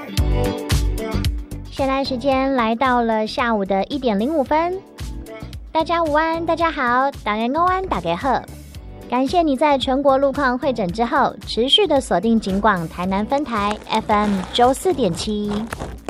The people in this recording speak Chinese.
现在时间来到了下午的1点05分，大家午安，大家好，大家午安，大家好。感谢你在全国路况会诊之后，持续的锁定警广台南分台 FM 94.7。